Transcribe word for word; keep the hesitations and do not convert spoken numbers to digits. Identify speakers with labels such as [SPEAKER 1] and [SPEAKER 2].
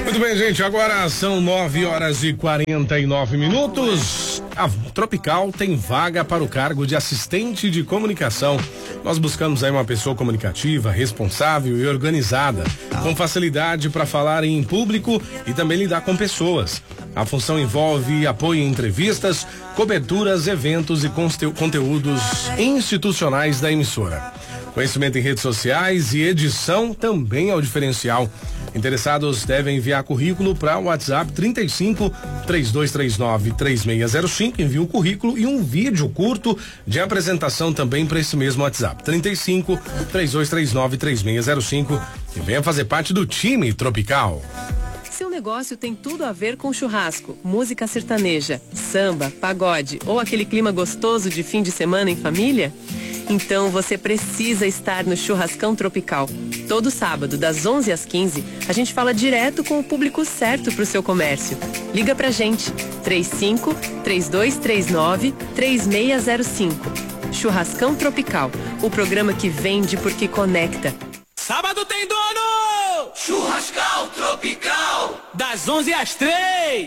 [SPEAKER 1] Muito bem, gente, agora são nove horas e quarenta e nove minutos. A Tropical tem vaga para o cargo de assistente de comunicação. Nós buscamos aí uma pessoa comunicativa, responsável e organizada, com facilidade para falar em público e também lidar com pessoas. A função envolve apoio em entrevistas, coberturas, eventos e conteúdos institucionais da emissora. Conhecimento em redes sociais e edição também é o diferencial. Interessados devem enviar currículo para o WhatsApp trinta e cinco, três dois três nove, três seis zero cinco. Envie um currículo e um vídeo curto de apresentação também para esse mesmo WhatsApp. trinta e cinco, três dois três nove, três seis zero cinco. E venha fazer parte do time Tropical.
[SPEAKER 2] Seu negócio tem tudo a ver com churrasco, música sertaneja, samba, pagode ou aquele clima gostoso de fim de semana em família? Então você precisa estar no Churrascão Tropical. Todo sábado, das onze às quinze, a gente fala direto com o público certo para o seu comércio. Liga pra gente, três cinco, três dois três nove, três seis zero cinco. Churrascão Tropical, o programa que vende porque conecta.
[SPEAKER 3] Sábado tem dono! Churrascão Tropical! Das onze às três!